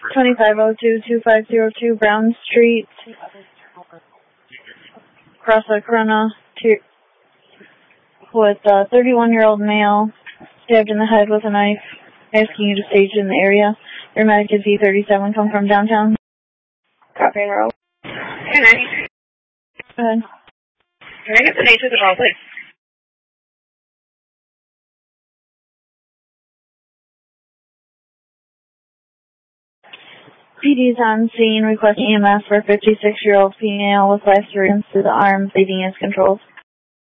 2502-2502 Brown Street, across the Corona, with a 31-year-old male stabbed in the head with a knife, asking you to stage in the area. Paramedic is E37, come from downtown. Copy and roll. Good night. Go ahead. Can I get the nature of the call, please? PD is on scene requesting EMS for a 56-year-old female with lacerations to the arm, bleeding as controlled.